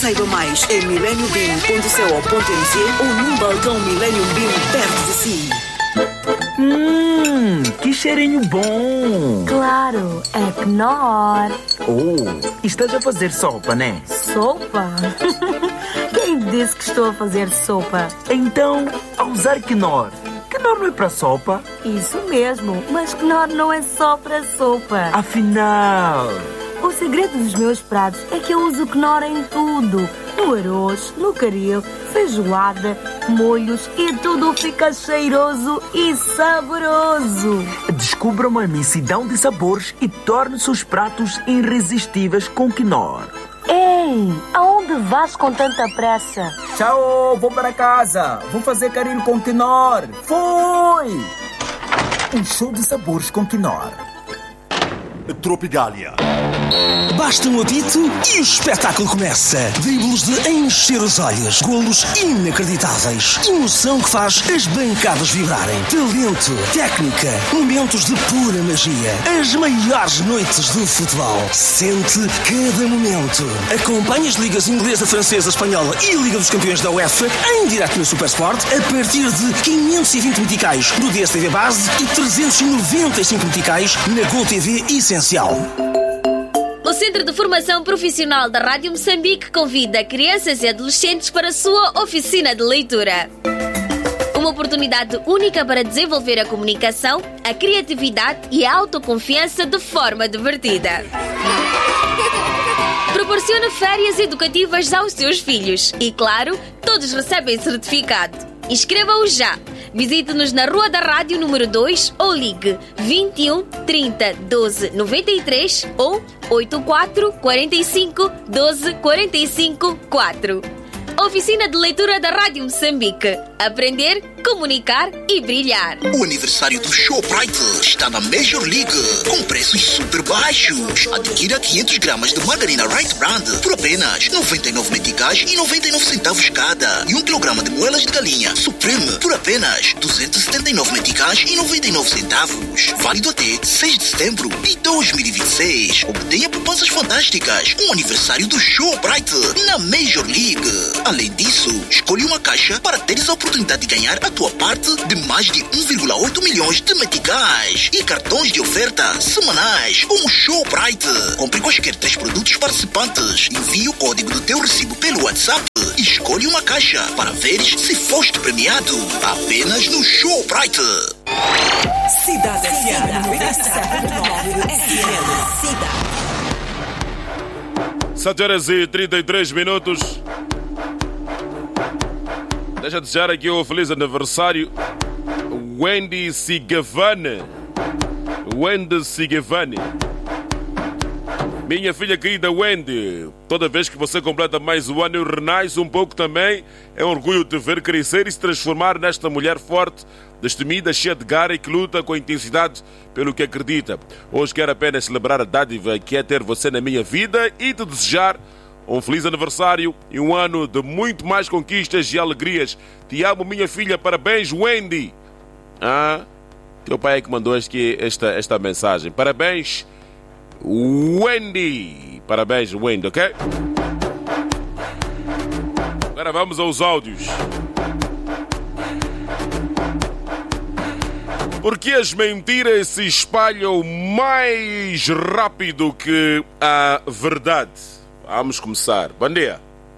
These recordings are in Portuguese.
Saiba mais em millenniumbeam.co.mz ou num balcão Millennium Beam perto de si. Que cheirinho bom! Claro, é Knorr. Estás a fazer sopa, né? Sopa? Quem disse que estou a fazer sopa? Então, a usar Knorr. Knorr não é para sopa? Isso mesmo, mas Knorr não é só para sopa. Afinal... O segredo dos meus pratos é que eu uso Knorr em tudo. No arroz, no caril, feijoada, molhos e tudo fica cheiroso e saboroso. Descubra uma imensidão de sabores e torne seus pratos irresistíveis com Knorr. Ei, aonde vais com tanta pressa? Tchau, vou para casa. Vou fazer caril com Knorr. Fui! Um show de sabores com Knorr. Tropigália. Basta um apito e o espetáculo começa. Dribles de encher os olhos, golos inacreditáveis, emoção que faz as bancadas vibrarem, talento, técnica, momentos de pura magia, as maiores noites do futebol. Sente cada momento. Acompanhe as ligas inglesa, francesa, espanhola e a Liga dos Campeões da UEFA em direto no Supersport a partir de 520 meticais no DSTV Base e 395 meticais na GoTV Essencial. O Centro de Formação Profissional da Rádio Moçambique convida crianças e adolescentes para a sua oficina de leitura. Uma oportunidade única para desenvolver a comunicação, a criatividade e a autoconfiança de forma divertida. Proporciona férias educativas aos seus filhos e, claro, todos recebem certificado. Inscreva-o já! Visite-nos na Rua da Rádio número 2 ou ligue 21 30 12 93 ou 84 45 12 45 4. Oficina de Leitura da Rádio Moçambique. Aprender, comunicar e brilhar. O aniversário do Shoprite está na Major League, com preços super baixos. Adquira 500 gramas de margarina Right Brand por apenas 99 meticais e 99 centavos cada. E 1 quilograma de moelas de galinha Supreme por apenas 279 meticais e 99 centavos. Válido até 6 de setembro de 2026. Obtenha poupanças fantásticas. Um aniversário do Shoprite na Major League. Além disso, escolha uma caixa para teres a oportunidade de ganhar a tua parte de mais de 1,8 milhões de meticais e cartões de oferta semanais com o Shoprite. Compre quaisquer 3 produtos participantes. Envie o código do teu recibo pelo WhatsApp e escolhe uma caixa para veres se foste premiado. Apenas no Shoprite. Cidade FM 7h33. Deixa eu desejar aqui um feliz aniversário Wendy Sigavane. Minha filha querida Wendy, toda vez que você completa mais um ano, renasce um pouco também. É um orgulho te ver crescer e se transformar nesta mulher forte, destemida, cheia de garra e que luta com intensidade pelo que acredita. Hoje quero apenas celebrar a dádiva que é ter você na minha vida e te desejar um feliz aniversário e um ano de muito mais conquistas e alegrias. Te amo, minha filha. Parabéns, Wendy. Teu pai é que mandou esta mensagem. Parabéns, Wendy. Parabéns, Wendy, ok? Agora vamos aos áudios. Por que as mentiras se espalham mais rápido que a verdade? Vamos começar. Bom dia.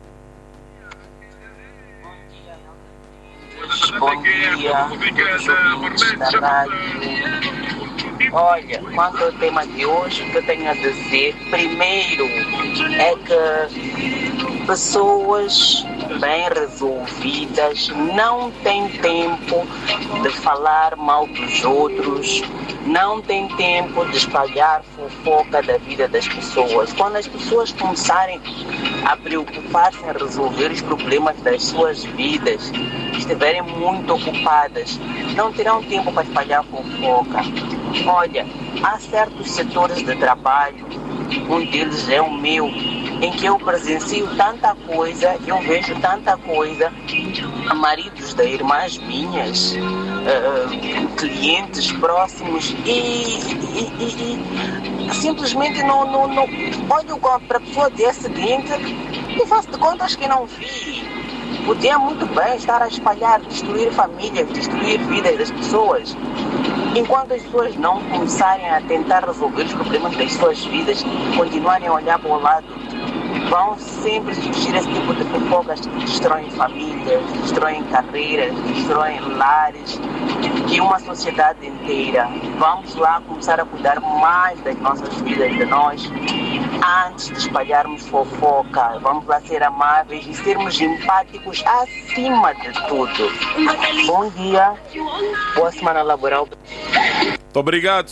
Bom dia, ouvintes da rádio. Olha, quanto ao tema de hoje, o que eu tenho a dizer, primeiro, é que pessoas bem resolvidas não têm tempo de falar mal dos outros, não têm tempo de espalhar fofoca da vida das pessoas. Quando as pessoas começarem a preocupar-se em resolver os problemas das suas vidas, estiverem muito ocupadas, não terão tempo para espalhar fofoca. Olha, há certos setores de trabalho, um deles é o meu, em que eu presencio tanta coisa, eu vejo tanta coisa, maridos de irmãs minhas, clientes próximos e simplesmente não olho para a pessoa desse seguinte, E faço de contas que não vi. Podia muito bem estar a espalhar, destruir famílias, destruir vidas das pessoas. Enquanto as pessoas não começarem a tentar resolver os problemas das suas vidas, continuarem a olhar para o lado, vão sempre surgir esse tipo de fofocas que destroem famílias, destroem carreiras, destroem lares e uma sociedade inteira. Vamos lá começar a cuidar mais das nossas vidas, de nós, antes de espalharmos fofoca. Vamos lá ser amáveis e sermos empáticos acima de tudo. Bom dia, boa semana laboral. Muito obrigado.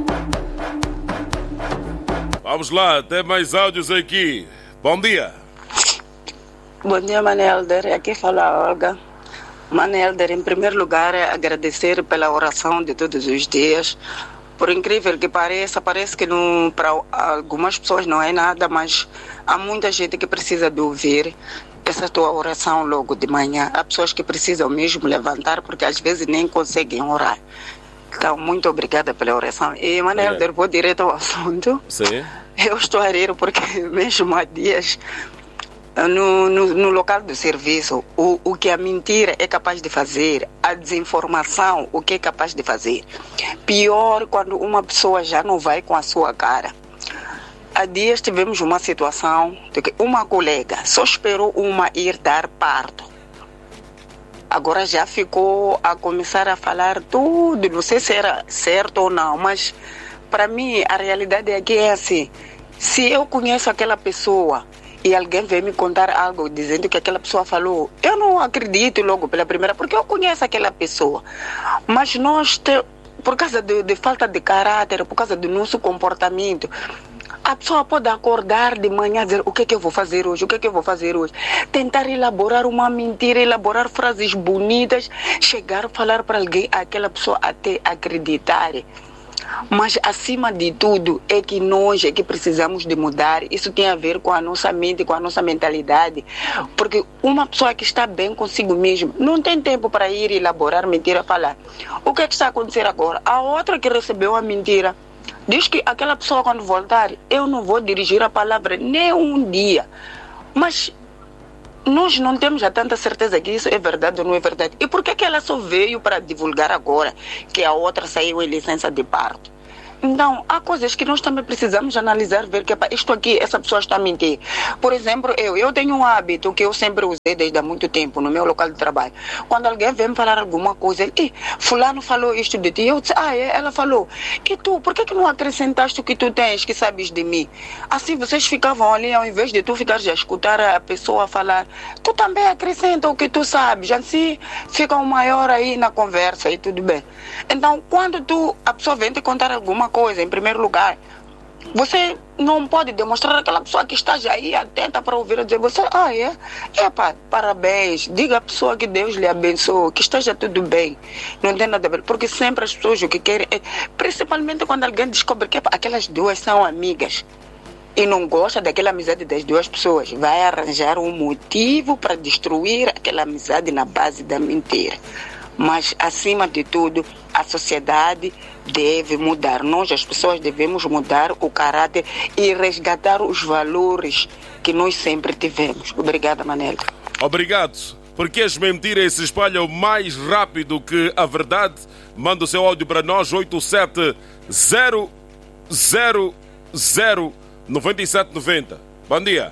Vamos lá, tem mais áudios aqui. Bom dia. Bom dia, Manelder. Aqui fala a Olga. Manelder, em primeiro lugar, agradecer pela oração de todos os dias. Por incrível que pareça, parece que para algumas pessoas não é nada, mas há muita gente que precisa de ouvir essa tua oração logo de manhã. Há pessoas que precisam mesmo levantar, porque às vezes nem conseguem orar. Então, muito obrigada pela oração. E, Manelder, vou direto ao assunto. Sim. Eu estou a rir porque mesmo há dias, no local do serviço, o que a mentira é capaz de fazer, a desinformação, o que é capaz de fazer. Pior quando uma pessoa já não vai com a sua cara. Há dias tivemos uma situação de que uma colega só esperou uma ir dar parto. Agora já ficou a começar a falar tudo, não sei se era certo ou não, mas para mim a realidade aqui é assim: se eu conheço aquela pessoa e alguém vem me contar algo dizendo que aquela pessoa falou, eu não acredito logo pela primeira, porque eu conheço aquela pessoa. Mas nós, por causa de falta de caráter, por causa do nosso comportamento, a pessoa pode acordar de manhã e dizer, o que é que eu vou fazer hoje? O que é que eu vou fazer hoje? Tentar elaborar uma mentira, elaborar frases bonitas, chegar a falar para alguém, aquela pessoa até acreditar. Mas, acima de tudo, é que nós é que precisamos de mudar. Isso tem a ver com a nossa mente, com a nossa mentalidade. Porque uma pessoa que está bem consigo mesmo não tem tempo para ir elaborar mentira, falar. O que é que está acontecendo agora? A outra que recebeu a mentira diz que aquela pessoa, quando voltar, eu não vou dirigir a palavra nem um dia. Mas nós não temos já tanta certeza que isso é verdade ou não é verdade. E por que ela só veio para divulgar agora que a outra saiu em licença de parto? Então, há coisas que nós também precisamos analisar, ver que isto aqui, essa pessoa está a mentir. Por exemplo, eu tenho um hábito que eu sempre usei desde há muito tempo no meu local de trabalho. Quando alguém vem me falar alguma coisa, ele, fulano falou isto de ti. Eu disse, ela falou. E tu, por que não acrescentaste o que tu tens, que sabes de mim? Assim vocês ficavam ali, ao invés de tu ficares a escutar a pessoa falar, tu também acrescenta o que tu sabes. Assim fica um maior aí na conversa e tudo bem. Então, quando a pessoa vem te contar alguma coisa, em primeiro lugar, você não pode demonstrar àquela pessoa que está já aí atenta para ouvir e dizer, você, parabéns, diga à pessoa que Deus lhe abençoe, que esteja tudo bem, não tem nada a ver, porque sempre as pessoas o que querem é, principalmente quando alguém descobre que aquelas duas são amigas e não gosta daquela amizade das duas pessoas, vai arranjar um motivo para destruir aquela amizade na base da mentira. Mas, acima de tudo, a sociedade deve mudar. Nós, as pessoas, devemos mudar o caráter e resgatar os valores que nós sempre tivemos. Obrigada, Manela. Obrigado. Porque as mentiras se espalham mais rápido que a verdade. Manda o seu áudio para nós, 87-000-9790. Bom dia.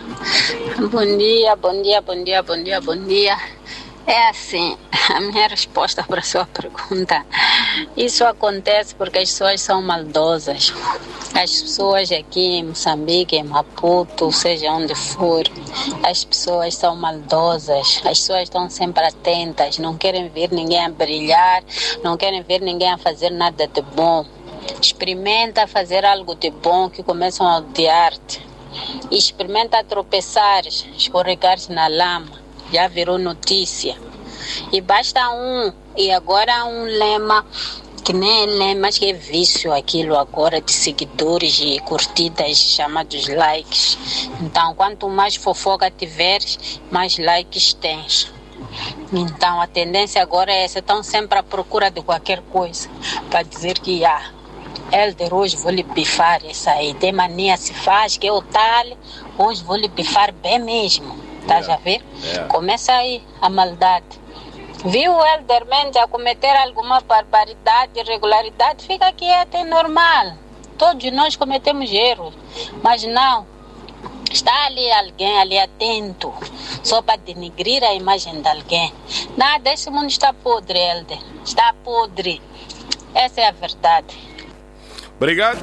Bom dia. É assim, a minha resposta para a sua pergunta, isso acontece porque as pessoas são maldosas. As pessoas aqui em Moçambique, em Maputo, seja onde for, as pessoas são maldosas. As pessoas estão sempre atentas, não querem ver ninguém a brilhar, não querem ver ninguém a fazer nada de bom. Experimenta fazer algo de bom que começam a odiar-te. Experimenta tropeçar, escorregar-te na lama. Já virou notícia. E basta e agora há um lema, que nem é lema, mas que é vício aquilo agora de seguidores e curtidas, chamados likes. Então, quanto mais fofoca tiveres, mais likes tens. Então, a tendência agora é essa, estão sempre à procura de qualquer coisa, para dizer que, Elder, hoje vou lhe pifar essa aí, tem mania, se faz, que é o tal, hoje vou lhe pifar bem mesmo. Estás a ver? Começa aí a maldade. Viu o Elder Mendes a cometer alguma barbaridade, irregularidade, fica quieto, é normal. Todos nós cometemos erros, mas não. Está ali alguém ali atento, só para denegrir a imagem de alguém. Nada, esse mundo está podre, Elder. Está podre. Essa é a verdade. Obrigado.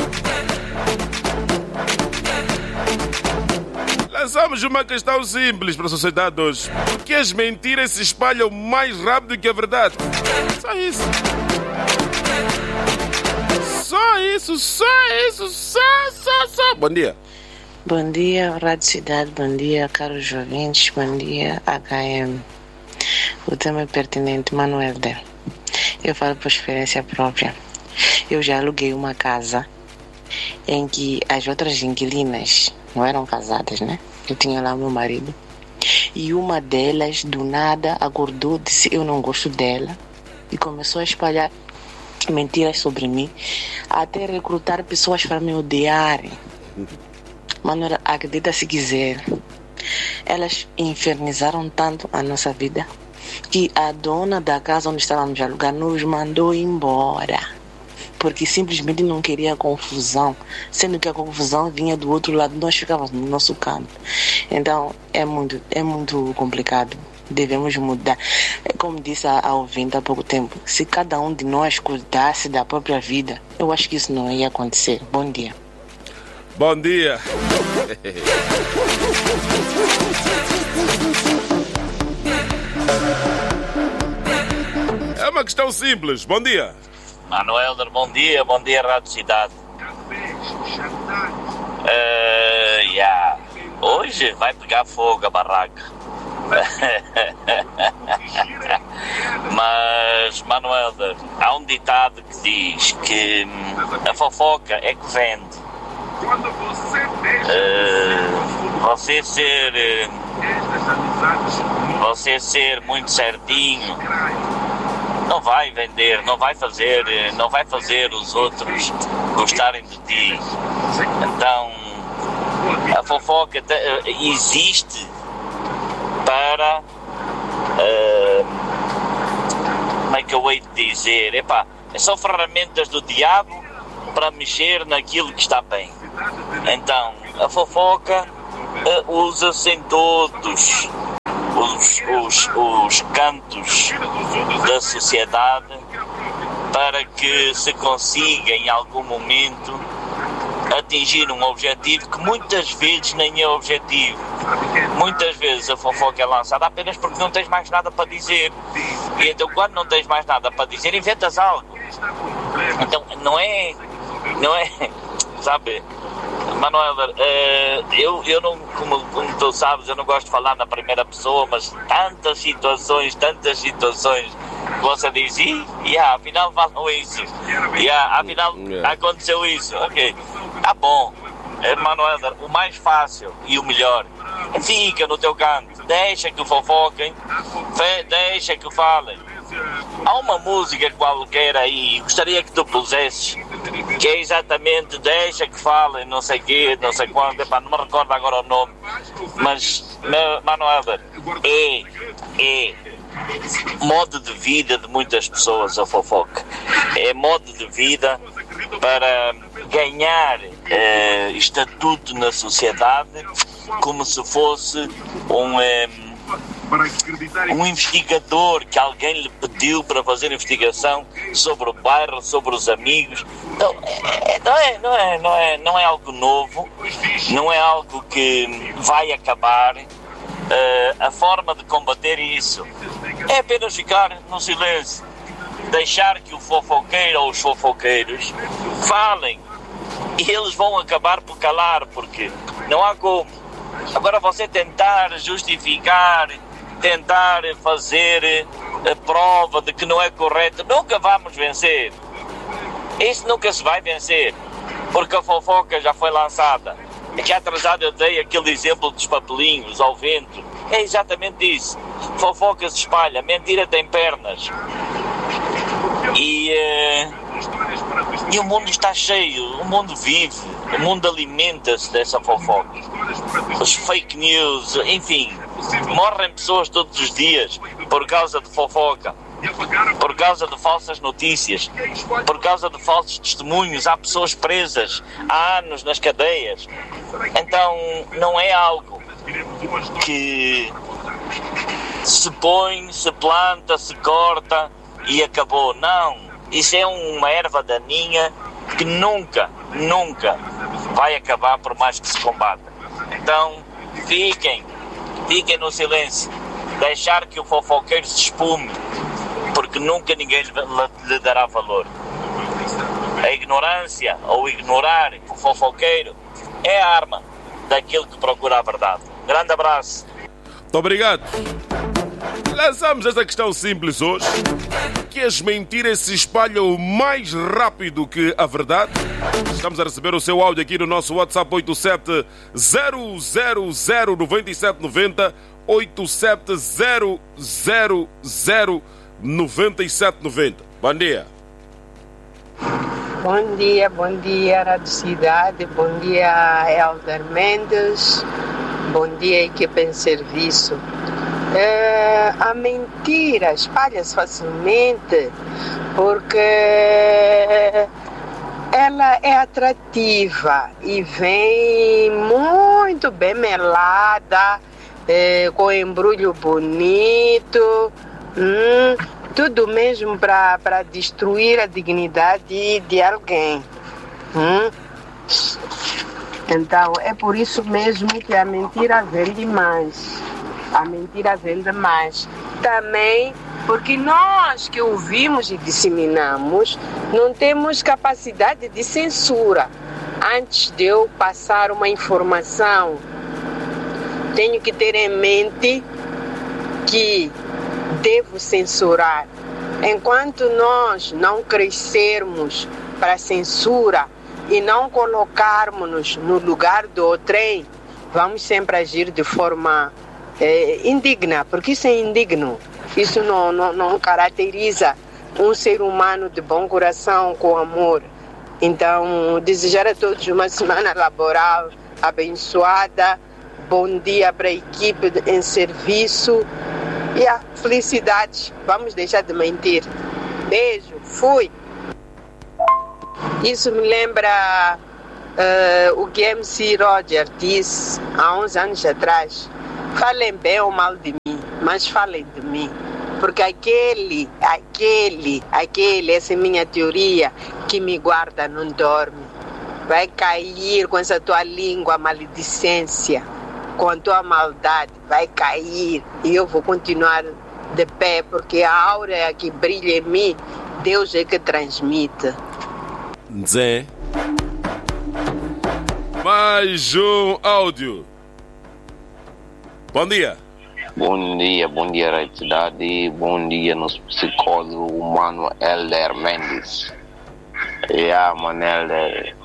Lançamos uma questão simples para a sociedade hoje. Por que as mentiras se espalham mais rápido que a verdade? Só isso. Só isso, só. Bom dia. Bom dia, Rádio Cidade. Bom dia, caros ouvintes. Bom dia, HM. O tema é pertinente, Manuel. Eu falo por experiência própria. Eu já aluguei uma casa em que as outras inquilinas não eram casadas, né? Eu tinha lá meu marido. E uma delas, do nada, acordou, disse eu não gosto dela. E começou a espalhar mentiras sobre mim, até recrutar pessoas para me odiarem. Mano, acredita se quiser. Elas infernizaram tanto a nossa vida que a dona da casa onde estávamos a alugar nos mandou embora. Porque simplesmente não queria confusão, sendo que a confusão vinha do outro lado, nós ficávamos no nosso canto. Então é muito complicado, devemos mudar. Como disse a ouvinte há pouco tempo, se cada um de nós cuidasse da própria vida, eu acho que isso não ia acontecer. Bom dia. Bom dia. É uma questão simples. Bom dia. Manuel, bom dia, Rádio Cidade. Hoje vai pegar fogo a barraca. Mas, Manuel, há um ditado que diz que a fofoca é que vende. Você ser muito certinho não vai vender, não vai fazer os outros gostarem de ti. Então, a fofoca existe para como é que eu hei de dizer? São ferramentas do diabo para mexer naquilo que está bem. Então, a fofoca usa-se em todos os cantos da sociedade para que se consiga em algum momento atingir um objetivo que muitas vezes nem é objetivo. Muitas vezes a fofoca é lançada apenas porque não tens mais nada para dizer. E então quando não tens mais nada para dizer, inventas algo. Então não é, sabe, Manuel, eu não, como tu sabes, eu não gosto de falar na primeira pessoa, mas tantas situações que você diz, afinal falam isso, afinal aconteceu isso, ok, tá bom, Manuel, o mais fácil e o melhor, fica no teu canto, deixa que fofoquem, deixa que falem. Há uma música qualquer aí, gostaria que tu pusesses, que é exatamente deixa que falem, não sei quê, não sei quando, não me recordo agora o nome, mas, Manuel, é modo de vida de muitas pessoas a fofoca. É modo de vida para ganhar estatuto na sociedade, como se fosse um investigador que alguém lhe pediu para fazer investigação sobre o bairro, sobre os amigos. Então, não é algo novo, não é algo que vai acabar. A forma de combater isso é apenas ficar no silêncio, deixar que o fofoqueiro ou os fofoqueiros falem, e eles vão acabar por calar, porque não há como. Agora você tentar justificar, tentar fazer a prova de que não é correto, nunca vamos vencer. Isso nunca se vai vencer, porque a fofoca já foi lançada. Aqui atrasado eu dei aquele exemplo dos papelinhos ao vento. É exatamente isso. Fofoca se espalha, mentira tem pernas. E o mundo está cheio, o mundo vive. O mundo alimenta-se dessa fofoca. Os fake news, enfim, morrem pessoas todos os dias por causa de fofoca, por causa de falsas notícias, por causa de falsos testemunhos. Há pessoas presas há anos nas cadeias. Então não é algo que se põe, se planta, se corta e acabou. Não, isso é uma erva daninha que nunca vai acabar por mais que se combata. Então fiquem no silêncio, deixar que o fofoqueiro se espume, porque nunca ninguém lhe dará valor. A ignorância ou ignorar o fofoqueiro é a arma daquele que procura a verdade. Grande abraço. Muito obrigado. Lançamos esta questão simples hoje: que as mentiras se espalham mais rápido que a verdade? Estamos a receber o seu áudio aqui no nosso WhatsApp 87-000-9790, 87-000-9790. Bom dia. Bom dia, Rádio Cidade. Bom dia, Helder Mendes. Bom dia, equipe em serviço. A mentira espalha-se facilmente porque ela é atrativa e vem muito bem melada, com embrulho bonito, tudo mesmo para destruir a dignidade de alguém. Então é por isso mesmo que a mentira vende mais. A mentira vende mais. Também porque nós que ouvimos e disseminamos não temos capacidade de censura. Antes de eu passar uma informação, tenho que ter em mente que devo censurar. Enquanto nós não crescermos para a censura e não colocarmos-nos no lugar do outrem, vamos sempre agir de forma indigna, porque isso é indigno. Isso não caracteriza um ser humano de bom coração, com amor. Então, desejar a todos uma semana laboral abençoada. Bom dia para a equipe em serviço e a felicidade. Vamos deixar de mentir. Beijo, fui. Isso me lembra o que MC Roger disse há uns anos atrás: falem bem ou mal de mim, mas falem de mim, porque aquele, essa é minha teoria, que me guarda não dorme. Vai cair com essa tua língua maledicência, com a tua maldade, vai cair, e eu vou continuar de pé, porque a aura que brilha em mim, Deus é que transmite. Zé. Mais um áudio. Bom dia. Bom dia, Rádio Cidade. Bom dia, nosso psicólogo humano Helder Mendes. Manel.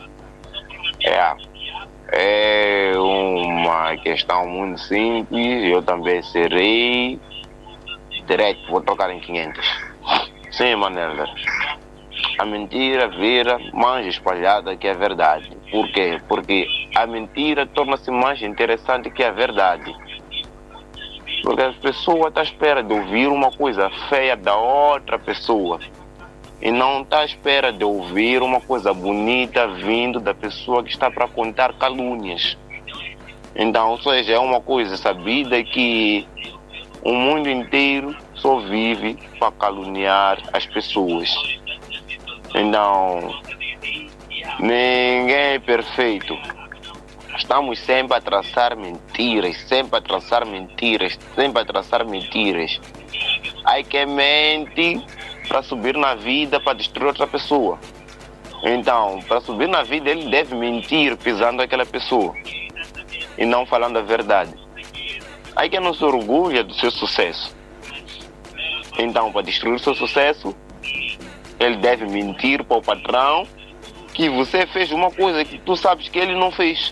É uma questão muito simples. Eu também serei direto, vou trocar em 500. Sim, Manel. A mentira vira mais espalhada que a verdade. Por quê? Porque a mentira torna-se mais interessante que a verdade. Porque a pessoa está à espera de ouvir uma coisa feia da outra pessoa e não está à espera de ouvir uma coisa bonita vindo da pessoa que está para contar calúnias. Então, ou seja, é uma coisa sabida que o mundo inteiro só vive para caluniar as pessoas. Então, ninguém é perfeito. Estamos sempre a traçar mentiras. Aí que mente para subir na vida, para destruir outra pessoa. Então, para subir na vida, ele deve mentir pisando aquela pessoa e não falando a verdade. Aí que não se orgulha do seu sucesso. Então, para destruir o seu sucesso, ele deve mentir para o patrão que você fez uma coisa que tu sabes que ele não fez.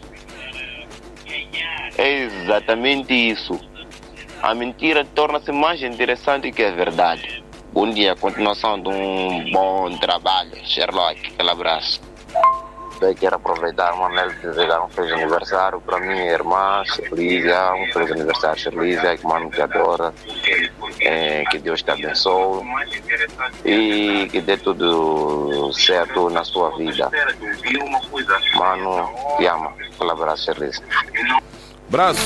É exatamente isso. A mentira torna-se mais interessante que a verdade. Bom dia, continuação de um bom trabalho. Sherlock, aquele abraço. Eu quero aproveitar, Manel, de desejar um feliz aniversário para minha irmã, Sherlísia. Um feliz aniversário, Sherlísia, que mano te adora. Que Deus te abençoe e que dê tudo certo na sua vida. Mano, te amo. Um abraço, Sherlísia. Braço.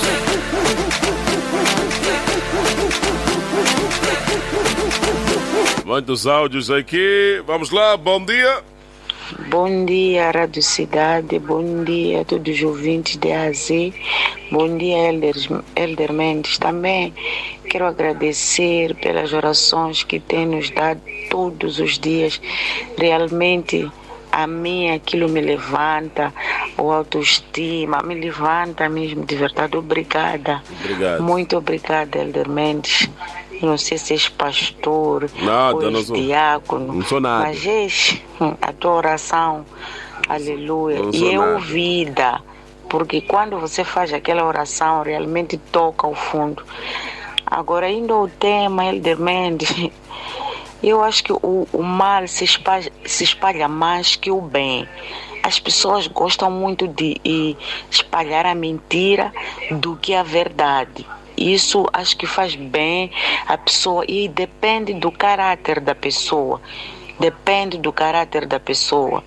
Muitos áudios aqui. Vamos lá, bom dia. Bom dia, Rádio Cidade. Bom dia a todos os ouvintes de AZ. Bom dia, Elder Mendes. Também quero agradecer pelas orações que tem nos dado todos os dias. Realmente, a mim aquilo me levanta, o autoestima, me levanta mesmo, de verdade. Obrigada. Obrigado. Muito obrigada, Elder Mendes. Não sei se és pastor ou és diácono, não sou nada. mas és a tua oração, aleluia, e é ouvida, porque quando você faz aquela oração, realmente toca ao fundo. Agora, indo ao tema, Elder Mendes, eu acho que o mal se espalha mais que o bem. As pessoas gostam muito de espalhar a mentira do que a verdade. Isso acho que faz bem a pessoa e depende do caráter da pessoa. Depende do caráter da pessoa.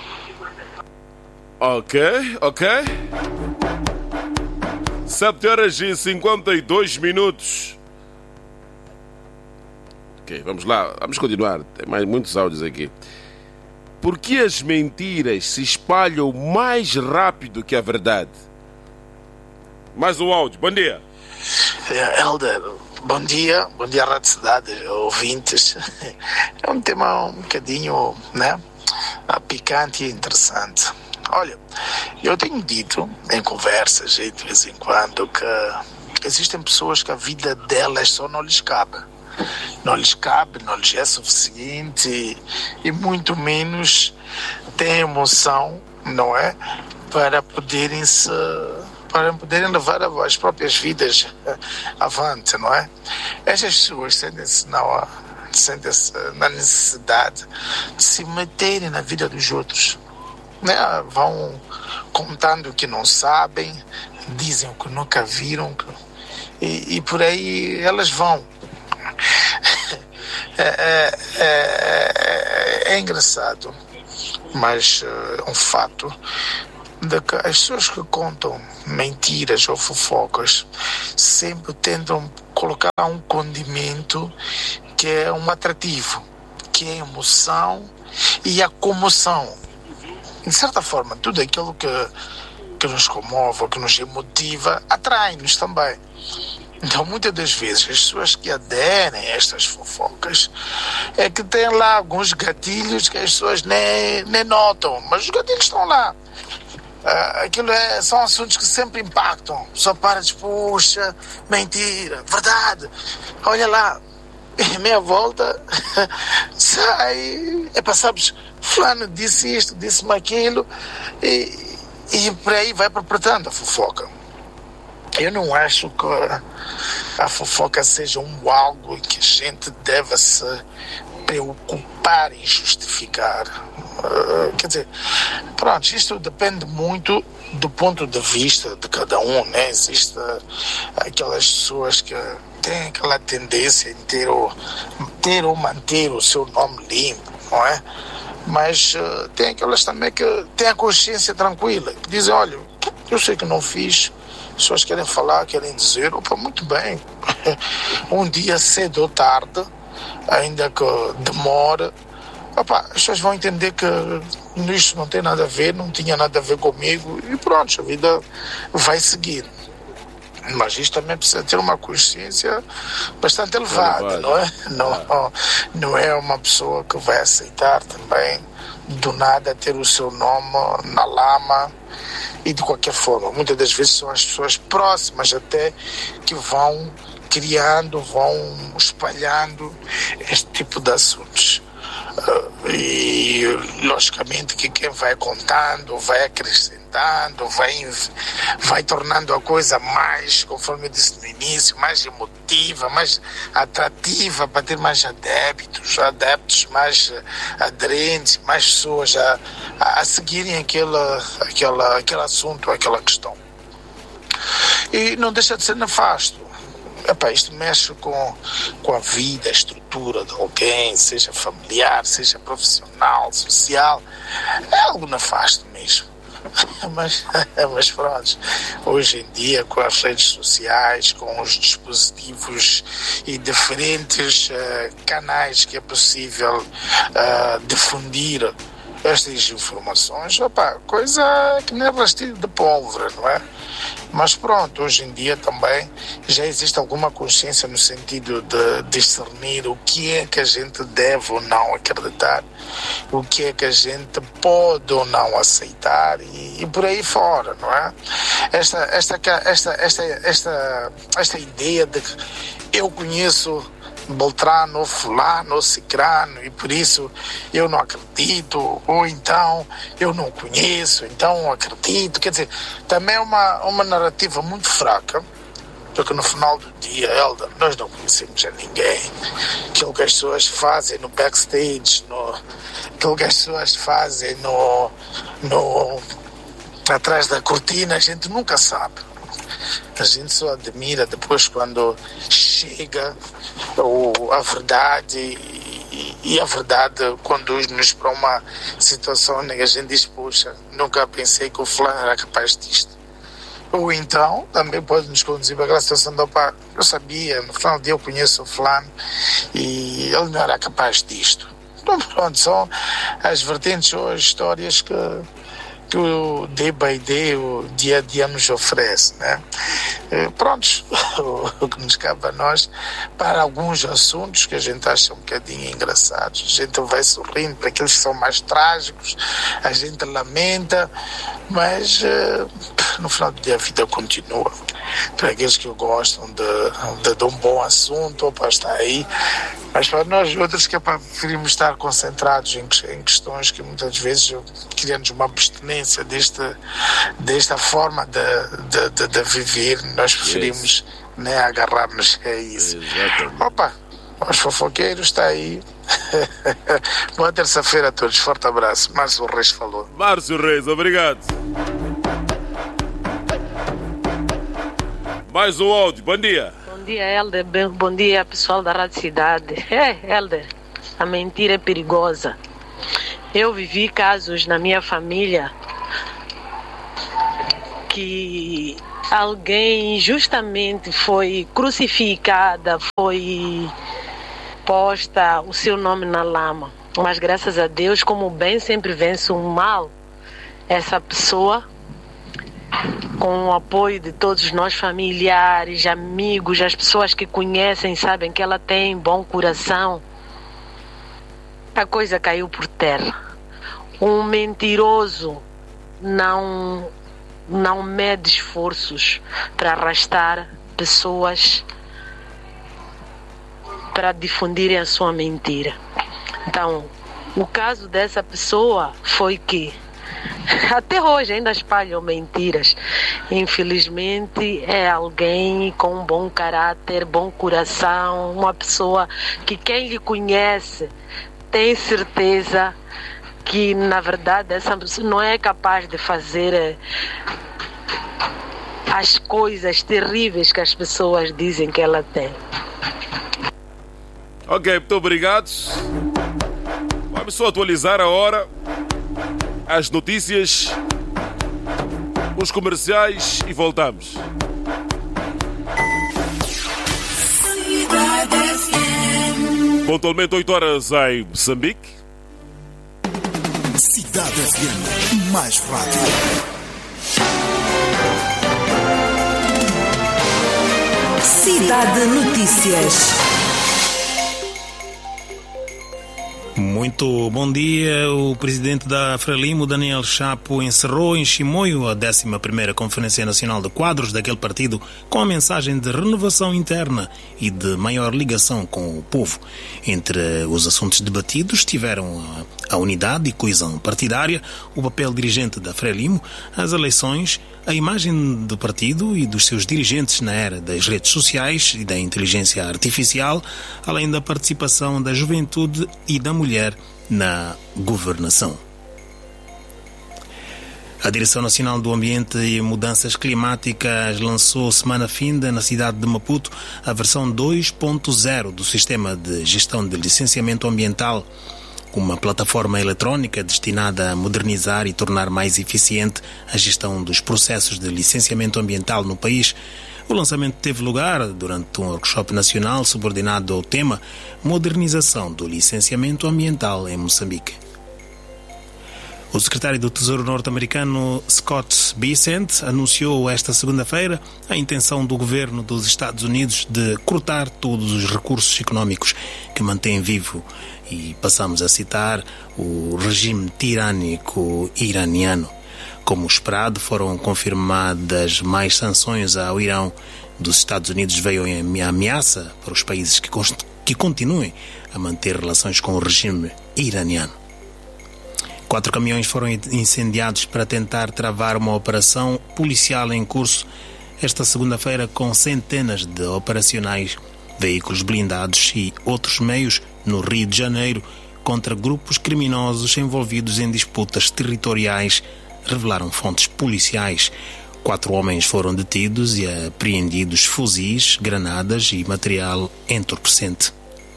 Ok. 7h52. Ok, vamos lá. Vamos continuar. Tem mais muitos áudios aqui. Por que as mentiras se espalham mais rápido que a verdade? Mais um áudio. Bom dia. Elder, bom dia Rádio Cidade, ouvintes. É um tema um bocadinho, né, picante e interessante. Olha, eu tenho dito em conversas de vez em quando que existem pessoas que a vida delas só não lhes cabe. Não lhes é suficiente e muito menos têm emoção, não é? Para poderem levar as próprias vidas avante, não é? Estas pessoas sentem-se na necessidade de se meterem na vida dos outros, né? Vão contando o que não sabem, dizem o que nunca viram e por aí elas vão. É engraçado, mas é um fato de que as pessoas que contam mentiras ou fofocas sempre tentam colocar um condimento que é um atrativo, que é a emoção e a comoção. De certa forma, tudo aquilo que nos comove, que nos emotiva, atrai-nos também. Então, muitas das vezes, as pessoas que aderem a estas fofocas é que têm lá alguns gatilhos que as pessoas nem notam, mas os gatilhos estão lá. Aquilo são assuntos que sempre impactam. Só para de, puxa, mentira, verdade, olha lá, e meia volta sai, sabes, fulano disse isto, disse-me aquilo, e por aí vai perpetrando a fofoca. Eu não acho que a fofoca seja algo que a gente deve se preocupar em justificar. Quer dizer, pronto, isto depende muito do ponto de vista de cada um, né? Existem aquelas pessoas que têm aquela tendência em ter ou manter o seu nome limpo, não é? Mas tem aquelas também que têm a consciência tranquila, que dizem, olha, eu sei que não fiz, as pessoas querem falar, querem dizer, opa, muito bem, um dia cedo ou tarde, ainda que demore, opa, as pessoas vão entender que nisto não tem nada a ver, não tinha nada a ver comigo, e pronto, a vida vai seguir. Mas isto também precisa ter uma consciência bastante elevada, não é? Não é uma pessoa que vai aceitar também do nada ter o seu nome na lama e de qualquer forma. Muitas das vezes são as pessoas próximas até que vão criando, vão espalhando este tipo de assuntos. E logicamente que quem vai contando, vai acrescentando, vai tornando a coisa mais, conforme eu disse no início, mais emotiva, mais atrativa para ter mais adeptos mais aderentes, mais pessoas a seguirem aquele assunto, aquela questão. E não deixa de ser nefasto. Isto mexe com a vida, a estrutura de alguém, seja familiar, seja profissional, social. É algo nefasto mesmo. Mas pronto, hoje em dia, com as redes sociais, com os dispositivos e diferentes canais que é possível difundir estas informações, coisa que nem rastilho de pólvora, não é? Mas pronto, hoje em dia também já existe alguma consciência no sentido de discernir o que é que a gente deve ou não acreditar, o que é que a gente pode ou não aceitar e por aí fora, não é? Esta ideia de que eu conheço Beltrano, fulano, cicrano e por isso eu não acredito, ou então eu não conheço, então acredito, quer dizer, também é uma narrativa muito fraca, porque no final do dia, Helder, nós não conhecemos a ninguém. Aquilo que as pessoas fazem no backstage, aquilo que as pessoas fazem atrás da cortina, a gente nunca sabe. A gente só admira depois quando chega a verdade e a verdade conduz-nos para uma situação em que a gente diz, puxa, nunca pensei que o fulano era capaz disto. Ou então também pode nos conduzir para aquela situação de, eu sabia, no final do dia eu conheço o fulano e ele não era capaz disto. Então pronto, são as vertentes ou as histórias que o day by day, o dia a dia nos oferece, né? Prontos, o que nos cabe a nós, para alguns assuntos que a gente acha um bocadinho engraçados, a gente vai sorrindo, para aqueles que são mais trágicos, a gente lamenta, mas no final do dia a vida continua. Para aqueles que gostam de um bom assunto, está aí. Mas para nós outros que preferimos estar concentrados em questões que muitas vezes criamos uma abstinência desta forma de viver, nós preferimos agarrar-nos a isso. Os fofoqueiros está aí. Boa terça-feira a todos, forte abraço. Márcio Reis falou. Márcio Reis, obrigado. Mais um áudio, bom dia. Bom dia, Helder. Bom dia, pessoal da Rádio Cidade. Helder, a mentira é perigosa. Eu vivi casos na minha família que alguém justamente foi crucificada, foi posta o seu nome na lama. Mas graças a Deus, como o bem sempre vence o mal, essa pessoa, com o apoio de todos nós, familiares, amigos, as pessoas que conhecem, sabem que ela tem bom coração, a coisa caiu por terra. Um mentiroso não mede esforços para arrastar pessoas para difundirem a sua mentira. Então, o caso dessa pessoa foi que até hoje ainda espalham mentiras. Infelizmente é alguém com um bom caráter, bom coração, uma pessoa que quem lhe conhece tem certeza que na verdade essa pessoa não é capaz de fazer as coisas terríveis que as pessoas dizem que ela tem. Ok, muito obrigado. Vamos só atualizar a hora, as notícias, os comerciais e voltamos. Pontualmente 8 horas em Moçambique. Cidade FM, mais rádio. Cidade Notícias. Muito bom dia. O presidente da Frelimo, Daniel Chapo, encerrou em Chimoio a 11ª Conferência Nacional de Quadros daquele partido com a mensagem de renovação interna e de maior ligação com o povo. Entre os assuntos debatidos estiveram a unidade e coesão partidária, o papel dirigente da Frelimo, as eleições, a imagem do partido e dos seus dirigentes na era das redes sociais e da inteligência artificial, além da participação da juventude e da mulher na governação. A Direção Nacional do Ambiente e Mudanças Climáticas lançou semana finda na cidade de Maputo a versão 2.0 do Sistema de Gestão de Licenciamento Ambiental, uma plataforma eletrónica destinada a modernizar e tornar mais eficiente a gestão dos processos de licenciamento ambiental no país. O lançamento teve lugar durante um workshop nacional subordinado ao tema Modernização do Licenciamento Ambiental em Moçambique. O secretário do Tesouro norte-americano Scott Bessent anunciou esta segunda-feira a intenção do governo dos Estados Unidos de cortar todos os recursos económicos que mantém vivo, e passamos a citar, o regime tirânico iraniano. Como esperado, foram confirmadas mais sanções ao Irão. Dos Estados Unidos veio a ameaça para os países que continuem a manter relações com o regime iraniano. 4 caminhões foram incendiados para tentar travar uma operação policial em curso esta segunda-feira, com centenas de operacionais, veículos blindados e outros meios no Rio de Janeiro contra grupos criminosos envolvidos em disputas territoriais, revelaram fontes policiais. 4 homens foram detidos e apreendidos fuzis, granadas e material entorpecente.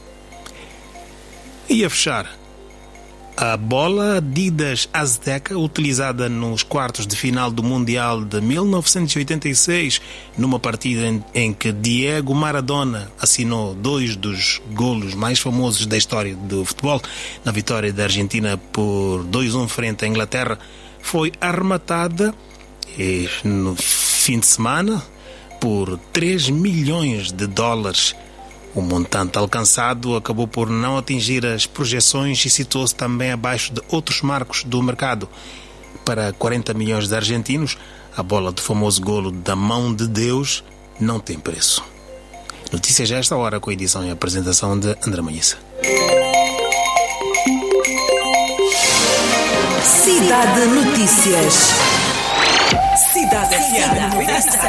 E a fechar, a bola Adidas Azteca, utilizada nos quartos de final do Mundial de 1986, numa partida em que Diego Maradona assinou 2 dos golos mais famosos da história do futebol, na vitória da Argentina por 2-1 frente à Inglaterra, foi arrematada no fim de semana por $3 milhões. O montante alcançado acabou por não atingir as projeções e situou-se também abaixo de outros marcos do mercado. Para 40 milhões de argentinos, a bola do famoso golo da mão de Deus não tem preço. Notícias a esta hora, com a edição e a apresentação de André Manhissa. Cidade Notícias. Cidade FM.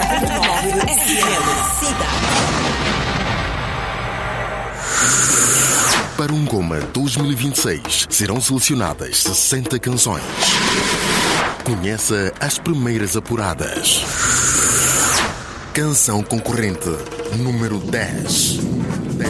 Para um Goma 2026 serão selecionadas 60 canções. Conheça as primeiras apuradas. Canção concorrente número 10.